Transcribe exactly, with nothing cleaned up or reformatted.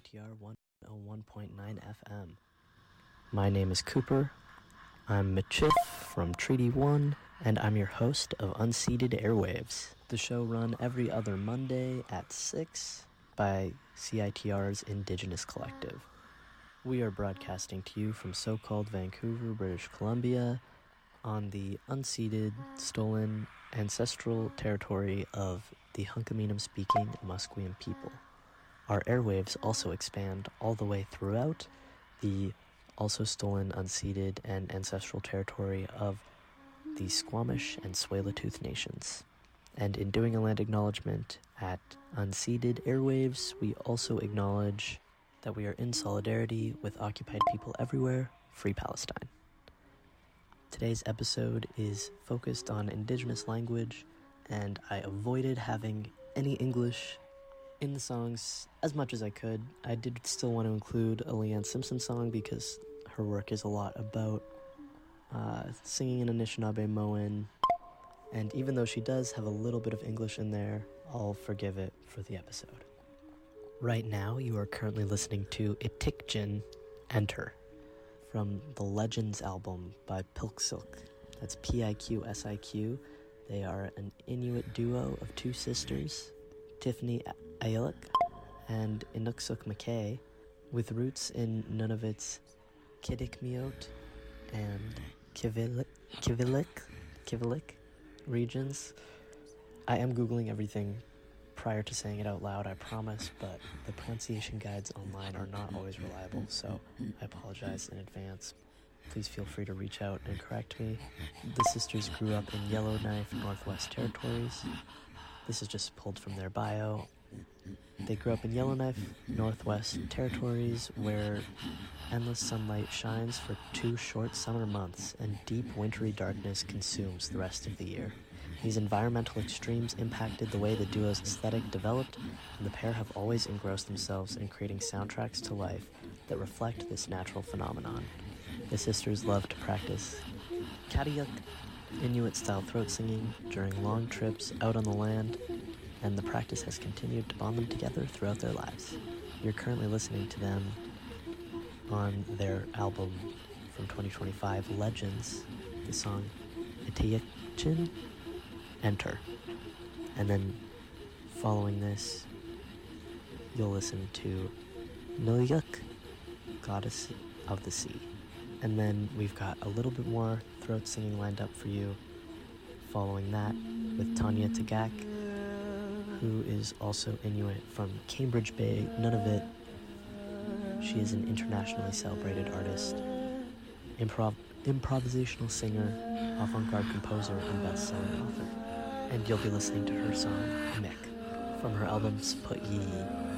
T R one oh one point nine F M. My name is Cooper. I'm Mitchif from Treaty one, and I'm your host of Unceded Airwaves, the show run every other Monday at six by C I T R's Indigenous Collective. We are broadcasting to you from so-called Vancouver, British Columbia, on the unceded, stolen, ancestral territory of the Hunkaminam-speaking Musqueam people. Our airwaves also expand all the way throughout the also stolen, unceded, and ancestral territory of the Squamish and Tsleil-Waututh nations. And in doing a land acknowledgement at unceded airwaves, we also acknowledge that we are in solidarity with occupied people everywhere, free Palestine. Today's episode is focused on Indigenous language, and I avoided having any English in the songs as much as I could. I did still want to include a Leanne Simpson song because her work is a lot about uh, singing in Anishinaabe-Moan, and even though she does have a little bit of English in there, I'll forgive it for the episode. Right now, you are currently listening to Itikjin Enter from the Legends album by Pilksilk. That's P I Q S I Q. They are an Inuit duo of two sisters, Tiffany Ayelik and Inuksuk McKay, with roots in Nunavut's Kitikmeot and Kivilik, Kivilik, Kivilik regions. I am Googling everything prior to saying it out loud, I promise, but the pronunciation guides online are not always reliable, so I apologize in advance. Please feel free to reach out and correct me. The sisters grew up in Yellowknife, Northwest Territories. This is just pulled from their bio. They grew up in Yellowknife, Northwest Territories, where endless sunlight shines for two short summer months and deep wintry darkness consumes the rest of the year. These environmental extremes impacted the way the duo's aesthetic developed, and the pair have always engrossed themselves in creating soundtracks to life that reflect this natural phenomenon. The sisters love to practice Katiuk, Inuit-style throat singing, during long trips out on the land, and the practice has continued to bond them together throughout their lives. You're currently listening to them on their album from twenty twenty-five, Legends, the song Itikjin Enter. And then following this, you'll listen to Nuyuk, Goddess of the Sea. And then we've got a little bit more throat singing lined up for you following that with Tanya Tagak, who is also Inuit from Cambridge Bay, Nunavut. She is an internationally celebrated artist, improv improvisational singer, avant-garde composer, and best-selling author. And you'll be listening to her song, Mick, from her album Sput Yi.